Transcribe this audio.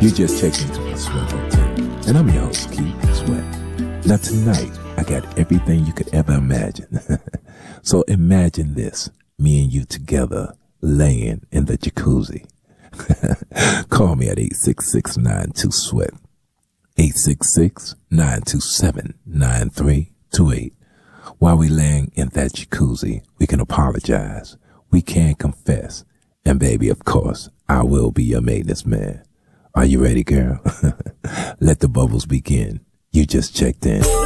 You just checked into my Sweat Hotel, and I'm your host, Keith Sweat. Now tonight, I got everything you could ever imagine. So imagine this, me and you together, laying in the jacuzzi. Call me at 866-92-SWEAT, 866-927-9328. While we laying in that jacuzzi, we can apologize, we can confess, and baby, of course, I will be your maintenance man. Are you ready, girl? Let the bubbles begin. You just checked in.